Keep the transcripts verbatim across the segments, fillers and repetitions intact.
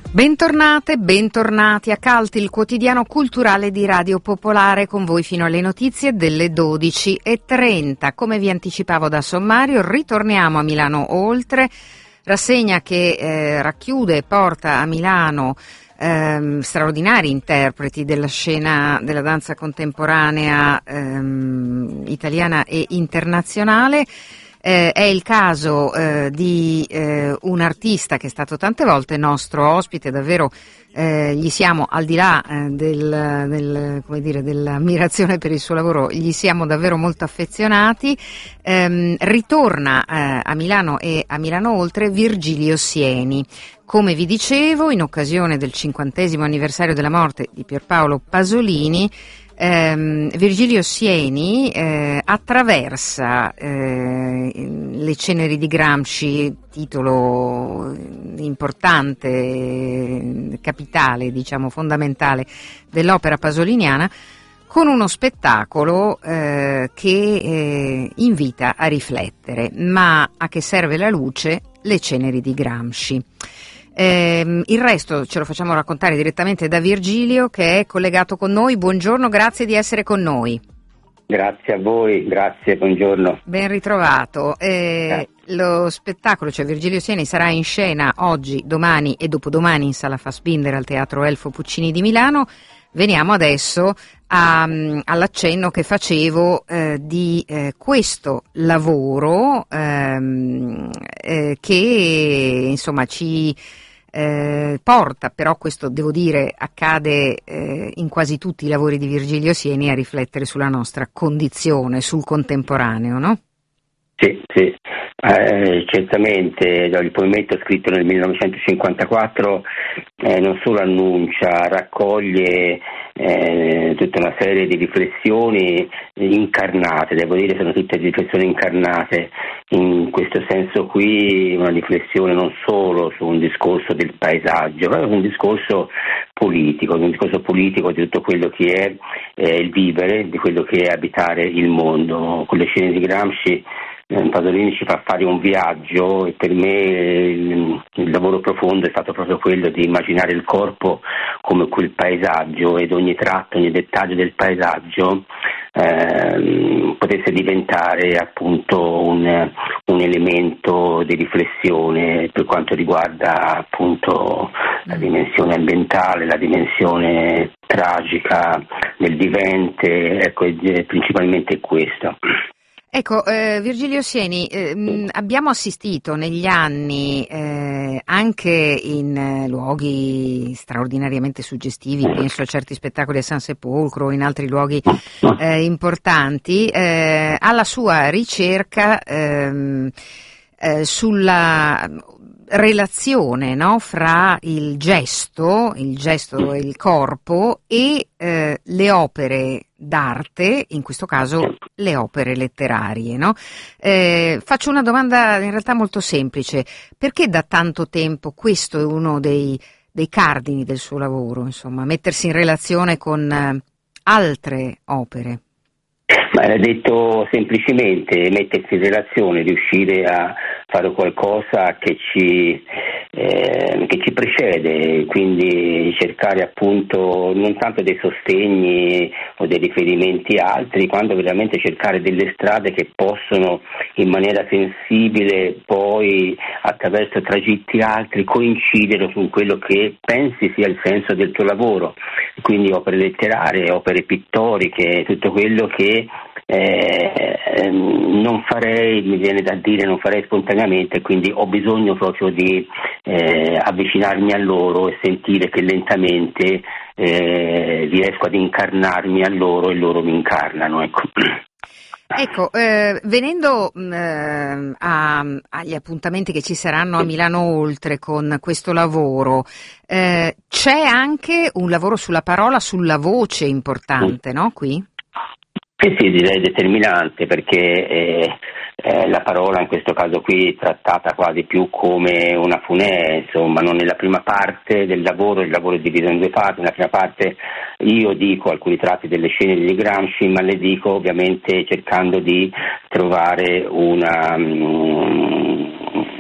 Bentornate, bentornati a Cult, il quotidiano culturale di Radio Popolare, con voi fino alle notizie delle dodici e trenta. Come vi anticipavo da sommario, ritorniamo a Milano Oltre, rassegna che eh, racchiude e porta a Milano ehm, straordinari interpreti della scena della danza contemporanea ehm, italiana e internazionale. Eh, è il caso eh, di eh, un artista che è stato tante volte nostro ospite, davvero eh, gli siamo, al di là eh, del, del, come dire, dell'ammirazione per il suo lavoro, gli siamo davvero molto affezionati. Ehm, ritorna eh, a Milano e a Milano Oltre Virgilio Sieni. Come vi dicevo, in occasione del cinquantesimo anniversario della morte di Pierpaolo Pasolini, ehm, Virgilio Sieni eh, attraversa eh, le ceneri di Gramsci, titolo importante, capitale, diciamo fondamentale dell'opera pasoliniana, con uno spettacolo eh, che eh, invita a riflettere. Ma a che serve la luce? Le ceneri di Gramsci. Eh, il resto ce lo facciamo raccontare direttamente da Virgilio, che è collegato con noi. Buongiorno, grazie di essere con noi. Grazie a voi, grazie, buongiorno. Ben ritrovato. Eh, lo spettacolo, cioè Virgilio Sieni, sarà in scena oggi, domani e dopodomani in Sala Fassbinder al Teatro Elfo Puccini di Milano. Veniamo adesso a, all'accenno che facevo eh, di eh, questo lavoro ehm, eh, che insomma ci eh, porta, però questo devo dire accade eh, in quasi tutti i lavori di Virgilio Sieni, a riflettere sulla nostra condizione, sul contemporaneo, no? Sì, sì, eh, certamente il movimento scritto nel millenovecentocinquantaquattro eh, non solo annuncia, raccoglie eh, tutta una serie di riflessioni incarnate, devo dire sono tutte riflessioni incarnate, in questo senso qui una riflessione non solo su un discorso del paesaggio, ma un discorso politico, un discorso politico di tutto quello che è eh, il vivere, di quello che è abitare il mondo. Con le scene di Gramsci Pasolini ci fa fare un viaggio e per me il, il lavoro profondo è stato proprio quello di immaginare il corpo come quel paesaggio, ed ogni tratto, ogni dettaglio del paesaggio eh, potesse diventare appunto un, un elemento di riflessione per quanto riguarda appunto la dimensione ambientale, la dimensione tragica del vivente, ecco, è principalmente questo. Ecco, eh, Virgilio Sieni, eh, mh, abbiamo assistito negli anni eh, anche in eh, luoghi straordinariamente suggestivi, penso a certi spettacoli a San Sepolcro, in altri luoghi eh, importanti, eh, alla sua ricerca ehm, eh, sulla relazione, no, fra il gesto, il gesto e il corpo e eh, le opere d'arte, in questo caso le opere letterarie, no? Eh, faccio una domanda in realtà molto semplice: perché da tanto tempo questo è uno dei, dei cardini del suo lavoro, insomma, mettersi in relazione con eh, altre opere? Ma era detto semplicemente mettersi in relazione, riuscire a fare qualcosa che ci, eh, che ci precede, quindi cercare appunto non tanto dei sostegni o dei riferimenti altri, quanto veramente cercare delle strade che possono in maniera sensibile poi attraverso tragitti altri coincidere su quello che pensi sia il senso del tuo lavoro, quindi opere letterarie, opere pittoriche, tutto quello che Eh, non farei, mi viene da dire, non farei spontaneamente, quindi ho bisogno proprio di eh, avvicinarmi a loro e sentire che lentamente eh, riesco ad incarnarmi a loro e loro mi incarnano, ecco. Ecco, eh, venendo eh, a, agli appuntamenti che ci saranno a Milano Oltre con questo lavoro, eh, c'è anche un lavoro sulla parola, sulla voce importante, no? Qui? Sì, sì, direi determinante, perché eh, eh, la parola in questo caso qui è trattata quasi più come una funea, insomma, non nella prima parte del lavoro, il lavoro è diviso in due parti. Nella prima parte io dico alcuni tratti delle scene di Gramsci, ma le dico ovviamente cercando di trovare una, um,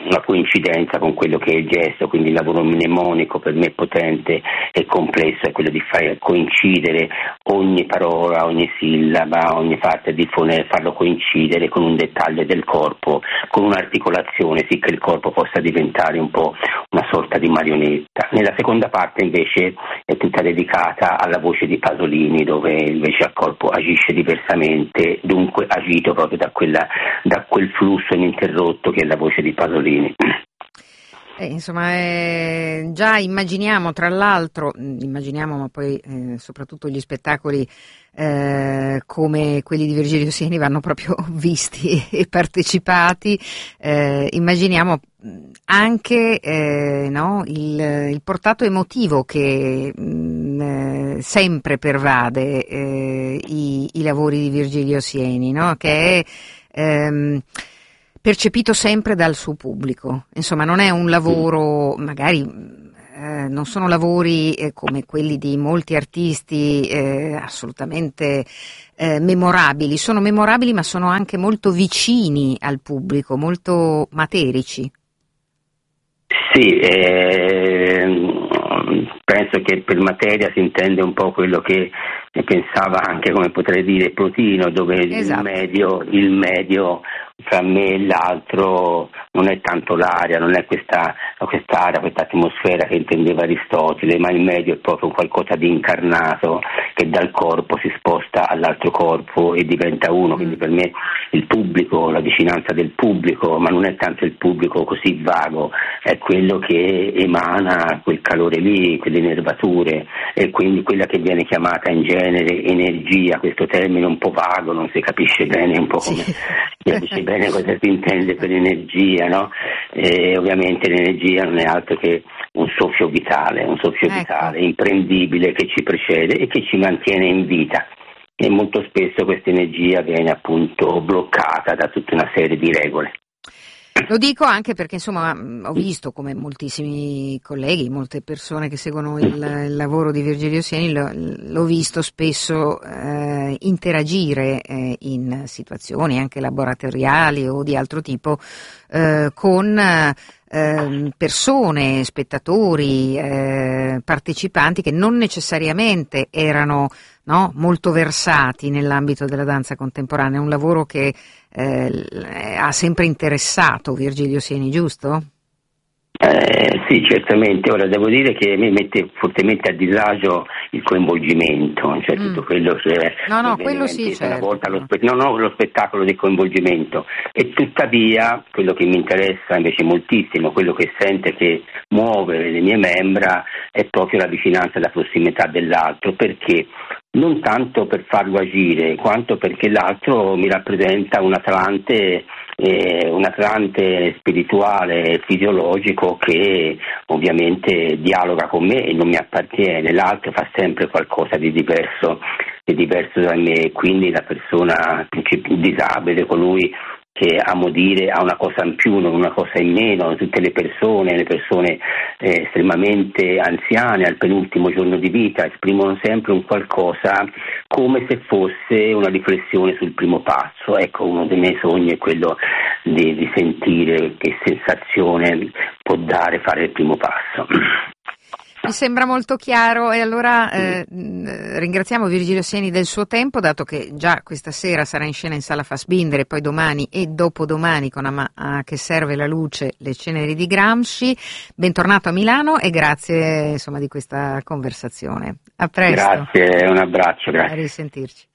una coincidenza con quello che è il gesto, quindi il lavoro mnemonico per me potente e complesso è quello di fare coincidere ogni parola, ogni sillaba, ogni parte di fonema, farlo coincidere con un dettaglio del corpo, con un'articolazione, sì che il corpo possa diventare un po' una sorta di marionetta. Nella seconda parte invece è tutta dedicata alla voce di Pasolini, dove invece il corpo agisce diversamente, dunque agito proprio da, quella, da quel flusso ininterrotto che è la voce di Pasolini. Eh, insomma, eh, già immaginiamo, tra l'altro, immaginiamo, ma poi eh, soprattutto gli spettacoli eh, come quelli di Virgilio Sieni vanno proprio visti e partecipati, eh, immaginiamo anche eh, no, il, il portato emotivo che mh, eh, sempre pervade eh, i, i lavori di Virgilio Sieni, no? Che è ehm, percepito sempre dal suo pubblico. Insomma, non è un lavoro, magari eh, non sono lavori eh, come quelli di molti artisti eh, assolutamente eh, memorabili, sono memorabili ma sono anche molto vicini al pubblico, molto materici. Sì, eh, penso che per materia si intende un po' quello che ne pensava anche, come potrei dire, Plotino, dove esatto. il medio, il medio tra me e l'altro non è tanto l'aria, non è questa quest'aria, questa atmosfera che intendeva Aristotele, ma il medio è proprio qualcosa di incarnato che dal corpo si sposta all'altro corpo e diventa uno, quindi per me il pubblico, la vicinanza del pubblico, ma non è tanto il pubblico così vago, è quello che emana quel calore lì, quelle nervature, e quindi quella che viene chiamata in genere energia, questo termine un po' vago, non si capisce bene un po' come si capisce bene cosa si intende per energia, no? E ovviamente l'energia non è altro che un soffio vitale, un soffio ecco. vitale imprendibile che ci precede e che ci mantiene in vita. E molto spesso questa energia viene appunto bloccata da tutta una serie di regole. Lo dico anche perché insomma ho visto come moltissimi colleghi, molte persone che seguono il, il lavoro di Virgilio Sieni, lo, l'ho visto spesso eh, interagire eh, in situazioni anche laboratoriali o di altro tipo eh, con eh, persone, spettatori, eh, partecipanti che non necessariamente erano no, molto versati nell'ambito della danza contemporanea. È un lavoro che eh, ha sempre interessato Virgilio Sieni, giusto? Eh, sì, certamente. Ora devo dire che mi mette fortemente a disagio il coinvolgimento, cioè mm. tutto quello che no, no, quello sì, certo. una volta lo, spe- no, no, lo spettacolo del coinvolgimento, e tuttavia quello che mi interessa invece moltissimo, quello che sente che muove le mie membra è proprio la vicinanza e la prossimità dell'altro, perché non tanto per farlo agire quanto perché l'altro mi rappresenta un atlante eh, un atlante spirituale e fisiologico che ovviamente dialoga con me e non mi appartiene. L'altro fa sempre qualcosa di diverso di diverso da me, quindi la persona più disabile, colui che amo dire ha una cosa in più, non una cosa in meno, tutte le persone, le persone eh, estremamente anziane al penultimo giorno di vita esprimono sempre un qualcosa come se fosse una riflessione sul primo passo. Ecco, uno dei miei sogni è quello di, di sentire che sensazione può dare fare il primo passo. Mi sembra molto chiaro, e allora eh, ringraziamo Virgilio Sieni del suo tempo, dato che già questa sera sarà in scena in Sala Fassbinder e poi domani e dopodomani con A, a che serve la luce, le ceneri di Gramsci. Bentornato a Milano e grazie insomma di questa conversazione. A presto. Grazie, un abbraccio, grazie. A risentirci.